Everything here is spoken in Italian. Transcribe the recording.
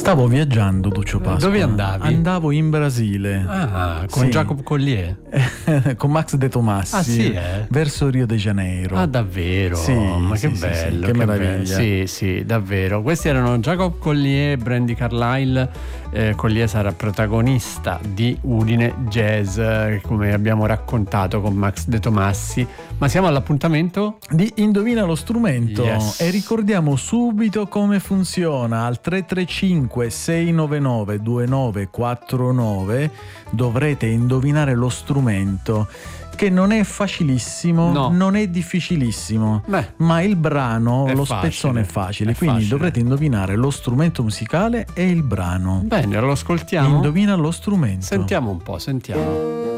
Stavo viaggiando, Duccio Pasqua. Dove andavi? Andavo in Brasile. Ah, con Sì. Jacob Collier. Con Max De Tomassi. Ah, sì, eh? Verso Rio de Janeiro. Ah, davvero? Sì, Ma che sì, sì, bello, che che meraviglia. bello. Sì, davvero. Questi erano Jacob Collier e Brandi Carlile. Collier sarà protagonista di Udine Jazz, come abbiamo raccontato con Max De Tomassi. Ma siamo all'appuntamento Di Indovina lo strumento. Yes. E ricordiamo subito come funziona. Al 335 699 2949 dovrete indovinare lo strumento, che non è facilissimo, No. non è difficilissimo. Beh, Ma il brano, è lo facile, spezzone è facile, è quindi facile. dovrete indovinare lo strumento musicale e il brano. bene, lo ascoltiamo. Indovina lo strumento. Sentiamo un po', sentiamo.